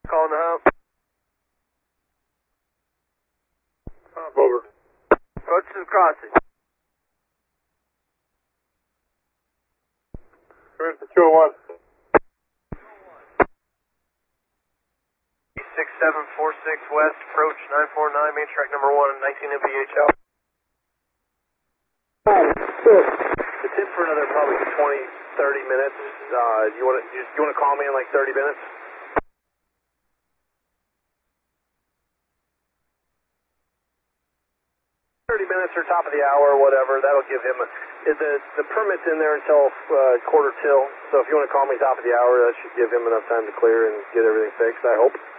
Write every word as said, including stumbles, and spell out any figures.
Calling the hump. Hump over. Approach to the crossing. Come in for two oh one. six seven four six West, approach nine four nine, main track number one, nineteen M P H out. It's in for another probably twenty, thirty minutes. Uh, you want to you, you want to call me in like thirty minutes? thirty minutes or top of the hour or whatever. That'll give him a, the the permit's in there until uh, quarter till. So if you want to call me top of the hour, that should give him enough time to clear and get everything fixed, I hope.